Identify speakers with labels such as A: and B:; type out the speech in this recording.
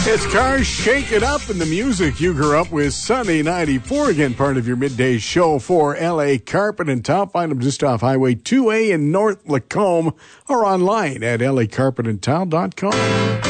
A: It's Cars Shake It Up, and the music you grew up with. Sunny 94, again, part of your midday show for L.A. Carpet and Towel. Find them just off Highway 2A in North Lacombe or online at lacarpetandtowel.com.